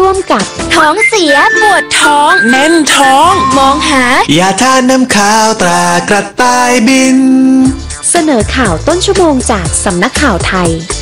ร่วมกับท้องเสียปวดท้องแน่นท้องมองหายาทาน้ำข้าวตรากระต่ายบินเสนอข่าวต้นชั่วโมงจากสำนักข่าวไทย